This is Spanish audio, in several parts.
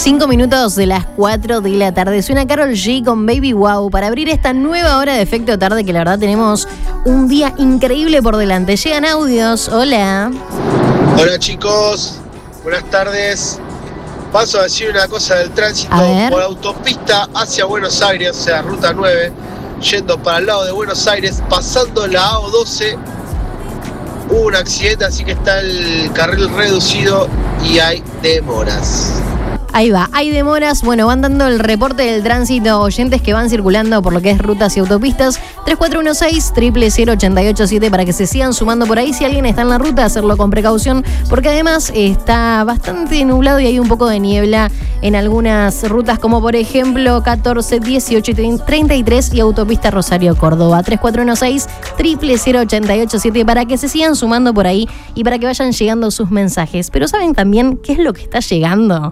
5 minutos de las 4 de la tarde. Suena Karol G con Baby Wow para abrir esta nueva hora de Efecto Tarde, que la verdad tenemos un día increíble por delante. Llegan audios. Hola. Hola chicos, buenas tardes. Paso a decir una cosa del tránsito por autopista hacia Buenos Aires, o sea, ruta 9, yendo para el lado de Buenos Aires, pasando la AO12. Hubo un accidente, así que está el carril reducido y hay demoras. Ahí va, hay demoras. Bueno, van dando el reporte del tránsito oyentes que van circulando por lo que es rutas y autopistas. 3416-000887 para que se sigan sumando por ahí. Si alguien está en la ruta, hacerlo con precaución, porque además está bastante nublado y hay un poco de niebla en algunas rutas, como por ejemplo 14, 18 y 33 y autopista Rosario Córdoba. 3416-000887 para que se sigan sumando por ahí y para que vayan llegando sus mensajes. Pero ¿saben también qué es lo que está llegando?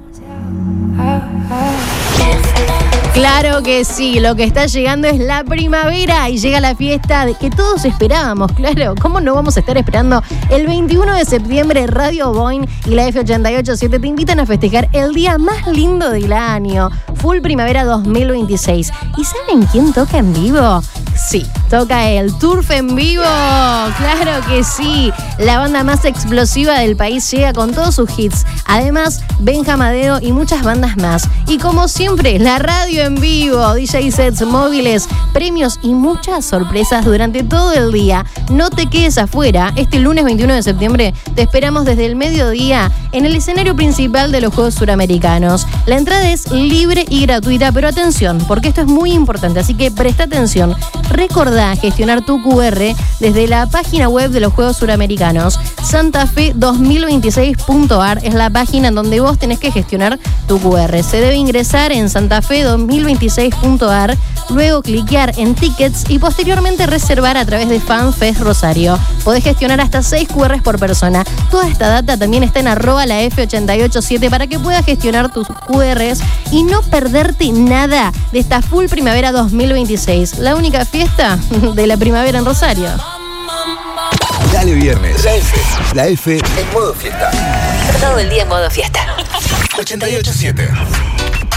Claro que sí, lo que está llegando es la primavera y llega la fiesta que todos esperábamos, claro. ¿Cómo no vamos a estar esperando? El 21 de septiembre Radio Boing y la F887 te invitan a festejar el día más lindo del año, Full Primavera 2026. ¿Y saben quién toca en vivo? Sí, toca el Turf en vivo, claro que sí. La banda más explosiva del país llega con todos sus hits. Además, Benja Amadeo y muchas bandas más. Y como siempre, la radio en vivo, DJ sets móviles, premios y muchas sorpresas durante todo el día. No te quedes afuera. Este lunes 21 de septiembre te esperamos desde el mediodía en el escenario principal de los Juegos Suramericanos. La entrada es libre y gratuita, pero atención, porque esto es muy importante, así que presta atención. Recordá gestionar tu QR desde la página web de los Juegos Suramericanos. santafe2026.ar es la página en donde vos tenés que gestionar tu QR. Se debe ingresar en santafe2026.ar, luego cliquear en tickets y posteriormente reservar a través de FanFest Rosario. Podés gestionar hasta 6 QRs por persona. Toda esta data también está en @la F887 para que puedas gestionar tus QRs y no perderte nada de esta Full Primavera 2026. La única fiesta de la primavera en Rosario. Dale viernes. La F en modo fiesta. Todo el día en modo fiesta. 88.7.